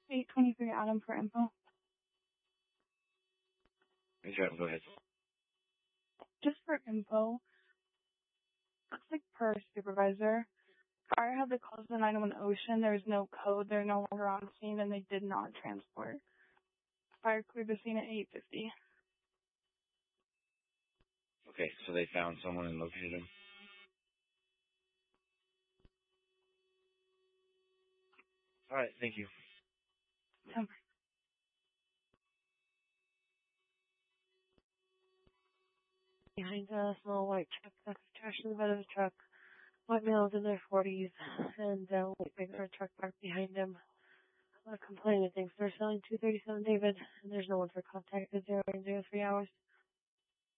823 Adam for info. Okay, go ahead. Just for info, looks like per supervisor, fire had the calls to the 911 Ocean. There was no code. They're no longer on scene, and they did not transport. Fire cleared the scene at 8:50. Okay, so they found someone and located him? Alright, thank you. Behind a small white truck, that's trash in the bed of the truck. White males in their 40s, and white bigger truck parked behind him. Complaining thinks they're selling 237 David, and there's no one for contact at 0 in 03 hours.